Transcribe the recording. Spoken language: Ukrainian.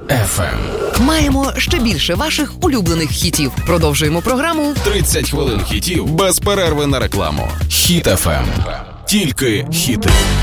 FM. Маємо ще більше ваших улюблених хітів. Продовжуємо програму 30 хвилин хітів без перерви на рекламу. Хіт FM. Тільки хіти.